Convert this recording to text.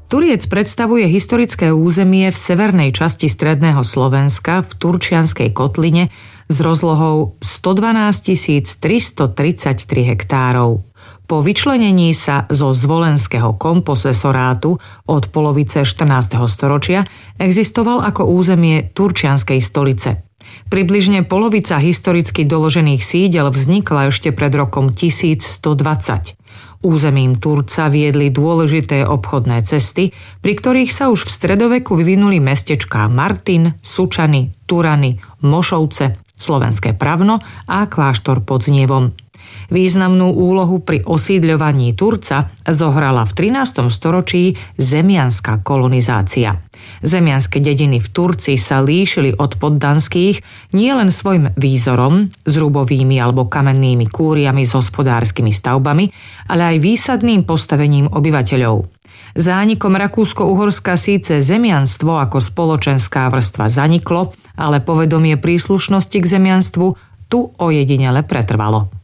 Turiec predstavuje historické územie v severnej časti stredného Slovenska v Turčianskej kotline s rozlohou 112 333 hektárov. Po vyčlenení sa zo zvolenského komposesorátu od polovice 14. storočia existoval ako územie Turčianskej stolice. Približne polovica historicky doložených sídel vznikla ešte pred rokom 1120. Územím Turca viedli dôležité obchodné cesty, pri ktorých sa už v stredoveku vyvinuli mestečká Martin, Sučany, Turany, Mošovce, Slovenské Pravno a kláštor pod Znievom. Významnú úlohu pri osídľovaní Turca zohrala v 13. storočí zemianska kolonizácia. Zemianske dediny v Turci sa líšili od poddanských nielen svojim výzorom, zrubovými alebo kamennými kúriami s hospodárskymi stavbami, ale aj výsadným postavením obyvateľov. Zánikom Rakúsko-Uhorska síce zemianstvo ako spoločenská vrstva zaniklo, ale povedomie príslušnosti k zemianstvu tu ojedinele pretrvalo.